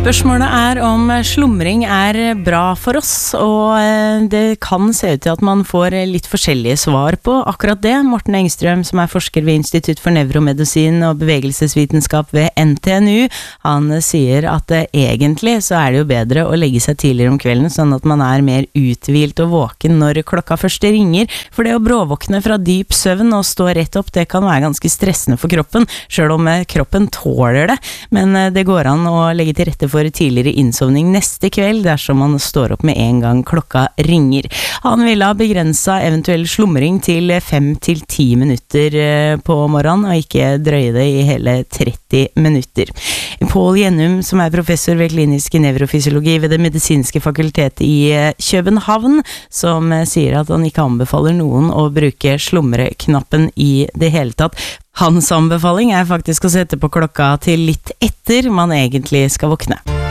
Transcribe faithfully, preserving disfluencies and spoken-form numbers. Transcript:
Spørsmålet er om slumring er bra for oss, og det kan se ut til at man får litt forskjellige svar på akkurat det. Morten Engstrøm, som er forsker ved Institutt for Nevromedisin og Bevegelsesvitenskap ved N T N U, han sier at egentlig så er det jo bedre å legge seg tidligere om kvelden, sånn at man er mer uthvilt og våken når klokka først ringer, for det å bråvåkne fra dyp søvn og stå rett opp, det kan være ganske stressende for kroppen, selv om kroppen tåler det, men det går an å legge til rette for for tidligere innsovning neste kveld dersom man står opp med en gang klokka ringer. Han ville ha begrenset eventuell slumring til fem til ti minutter på morgenen, og ikke drøye det i hele tretti minutter. Pål Gjennum, som er professor ved klinisk nevrofysiologi ved det medisinske fakultetet i København, som sier at han ikke anbefaler noen å bruke slumreknappen i det hele tatt. Hans anbefaling er faktisk å sette på klokka til litt etter man egentlig skal våkne.